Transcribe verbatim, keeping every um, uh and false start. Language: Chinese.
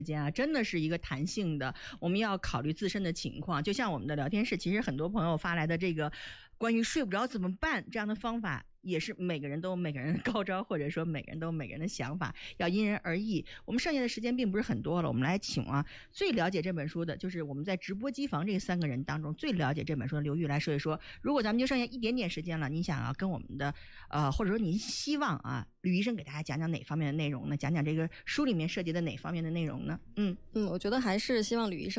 间啊，真的是一个弹性的，我们要考虑自身的情况。就像我们的聊天室，其实很多朋友发来的这个关于睡不着怎么办这样的方法，也是每个人都有每个人的高招，或者说每个人都有每个人的想法，要因人而异。我们剩下的时间并不是很多了，我们来请啊最了解这本书的，就是我们在直播机房这三个人当中最了解这本书的刘玉来说一说。如果咱们就剩下一点点时间了，你想啊跟我们的呃或者说你希望啊吕医生给大家讲讲哪方面的内容呢？讲讲这个书里面涉及的哪方面的内容呢？嗯嗯，我觉得还是希望吕医生